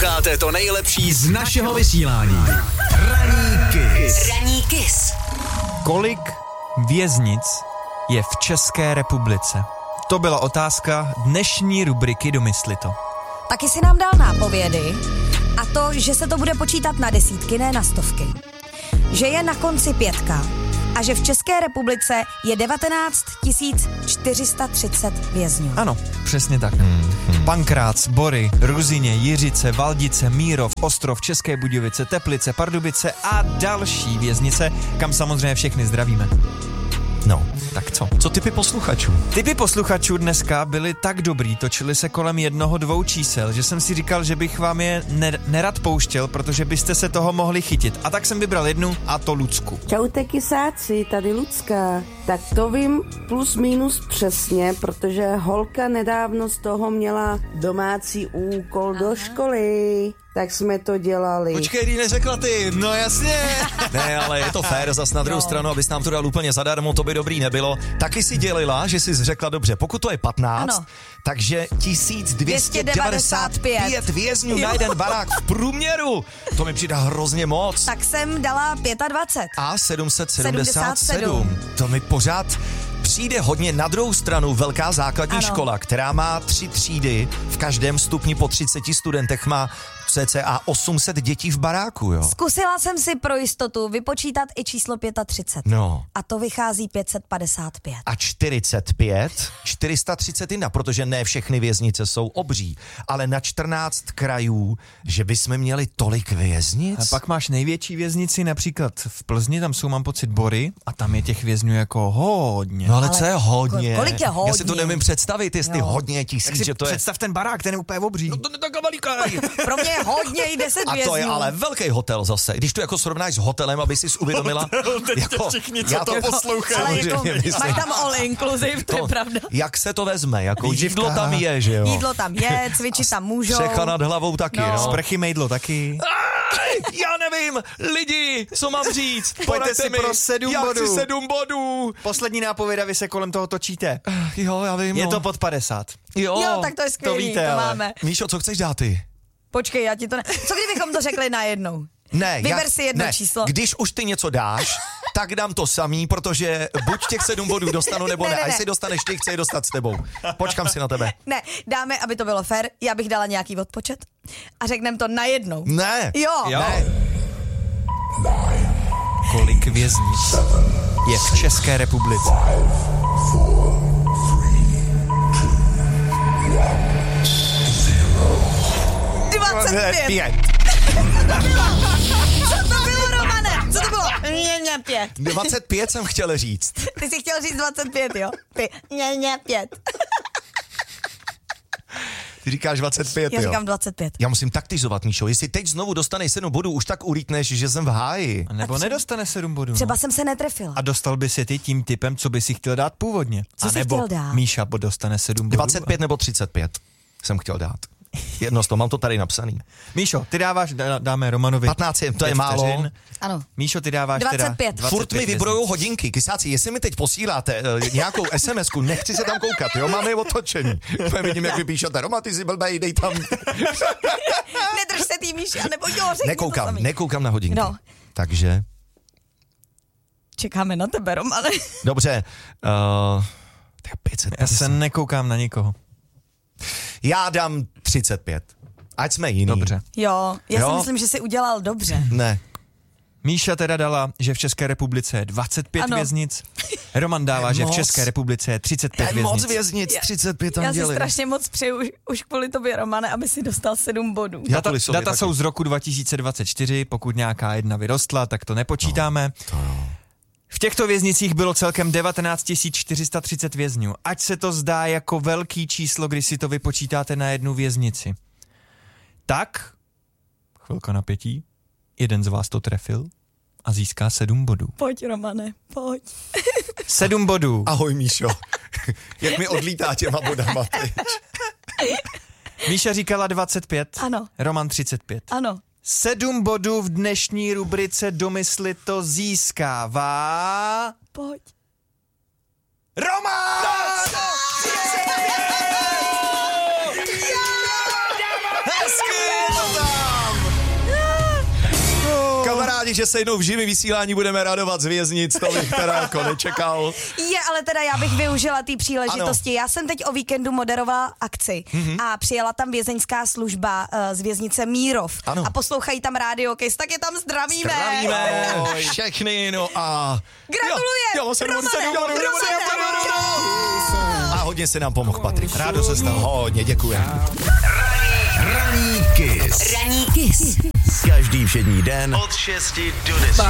Posloucháte to nejlepší z našeho vysílání. Ranní Kiss. Kolik věznic je v České republice? To byla otázka dnešní rubriky Domysli to. Taky si nám dal nápovědy a to, že se to bude počítat na desítky, ne na stovky. Že je na konci 5 a že v České republice je 19 430 vězňů. Ano, přesně tak. Pankrác, Bory, Ruzyně, Jiřice, Valdice, Mírov, Ostrov, České Budějovice, Teplice, Pardubice a další věznice, kam samozřejmě všechny zdravíme. No, tak co? Co typy posluchačů? Typy posluchačů dneska byly tak dobrý, točili se kolem 1-2 čísel, že jsem si říkal, že bych vám je nerad pouštěl, protože byste se toho mohli chytit. A tak jsem vybral jednu, a to Lucku. Čaute kysáci, tady Lucka. Tak to vím plus minus přesně, protože holka nedávno z toho měla domácí úkol do školy. Tak jsme to dělali. Počkej, ty neřekla ty. No jasně. Ne, ale je to fér, zas na druhou stranu, abys nám to dal úplně zadarmo, to by dobrý nebylo. Taky si dělila, že jsi řekla dobře, pokud to je 15, ano. Takže 1295 vězňů na jeden barák v průměru. To mi přidá hrozně moc. Tak jsem dala 25. A 777. To mi pořád přijde hodně. Na druhou stranu velká základní škola, která má 3 třídy, v každém stupni po 30 studentech má cca 800 dětí v baráku, jo. Zkusila jsem si pro jistotu vypočítat i číslo 35. No. A to vychází 555. A 431, protože ne všechny věznice jsou obří, ale na 14 krajů, že bychom měli tolik věznic. A pak máš největší věznici, například v Plzni, tam jsou, mám pocit, Bory, a tam je těch vězňů jako hodně. No ale co je hodně? Kolik je hodně? Já si to nevím představit, jestli hodně tisíc, že to je. Představ ten barák, ten je úplně obří. No to je tak veliký. Pro mě je hodně i 10 A vězňů. to je ale velký hotel zase. Když to jako srovnáš s hotelem, aby si uvědomila. Jako, všichni, co já to poslouchají. Ale jako, mají tam all inclusive, to je pravda. Jak se to vezme? Jako jídlo tam je, že jo? Jídlo tam je, cvičit tam můžou. Střecha nad hlavou taky, no. Sprchy, mejdlo taky. Já nevím, lidi, co mám říct? Pojďte si pro 7 bodů. Já chci 7 bodů. Poslední nápověda, vy se kolem toho točíte. Jo, já vím. Je to pod 50. Jo, tak to je skvělý, to víte, to ale. máme. Míšo, co chceš dát ty? Počkej, já ti to Co kdybychom to řekli najednou? Ne, Vyber si jedno číslo. Když už ty něco dáš, tak dám to samý, protože buď těch 7 bodů dostanu, nebo ne. A jestli dostaneš ty, chci je dostat s tebou. Počkám si na tebe. Ne, dáme, aby to bylo fér, já bych dala nějaký odpočet a řekneme to najednou. Ne. Jo. Ne. Kolik věznic je v České republice? 25. Co to bylo, Romane? Co to bylo? 5. 25 jsem chtěl říct. Ty jsi chtěl říct 25, jo? 5. Ty říkáš 25, Já jo? říkám 25. Já musím taktizovat, Míšo. Jestli teď znovu dostaneš 7 bodů, už tak ulítneš, že jsem v háji. Nebo nedostane 7 bodů. Třeba jsem se netrefila. A dostal by si ty tím typem, co by si chtěl dát původně. Co jsi chtěl dát? Míša dostane 7 bodů. 25 nebo 35 jsem chtěl dát. Jedno z toho, mám to tady napsaný. Míšo, ty dáváš, dáme Romanovi 15, to je málo. Vteřin. Ano. Míšo, ty dáváš 25. teda Furt mi vybrojou hodinky. Kysáci, jestli mi teď posíláte nějakou SMS-ku, nechci se tam koukat, jo, máme je otočený. Vidím, jak vy píšete, Roma, ty jsi blbej, dej tam. Nedrž se tý, Míša, nebo jo, řekni to samý. Nekoukám na hodinky. No. Takže. Čekáme na tebe, Romane. Dobře. 500. Já se nekoukám na nikoho. Já dám 35. Ať jsme jiný. Dobře. Jo, já si myslím, že jsi udělal dobře. Ne. Míša teda dala, že v České republice je 25 věznic. Roman dává, že v České republice je 35 věznic. Moc věznic, 35 tam dělali. Já si strašně moc přeju už kvůli tobě, Romane, aby si dostal 7 bodů. Data jsou z roku 2024, pokud nějaká jedna vyrostla, tak to nepočítáme. V těchto věznicích bylo celkem 19 430 vězňů. Ať se to zdá jako velký číslo, když si to vypočítáte na jednu věznici. Tak, chvilka napětí, jeden z vás to trefil a získá 7 bodů. Pojď, Romane, pojď. 7 bodů. Ahoj, Míšo. Jak mi odlítá těma bodama teď. Míša říkala 25. Ano. Roman 35. Ano. 7 bodů v dnešní rubrice Domysli to získává... Pojď. Roman! Hezky! říkali, že se jednou v živém vysílání budeme radovat z věznic, to bych teda jako nečekal. Ale teda já bych využila té příležitosti. Ano. Já jsem teď o víkendu moderovala akci a přijela tam vězeňská služba z věznice Mírov. Ano. A poslouchají tam Radio Kiss, tak je tam zdravíme. Všechny, no a... Gratulujem, A hodně se nám pomohl Patrik. Rádo se stalo. Hodně, děkujem. Ranní Kiss. Ranní Kiss. Každý všední den od 6 do 10.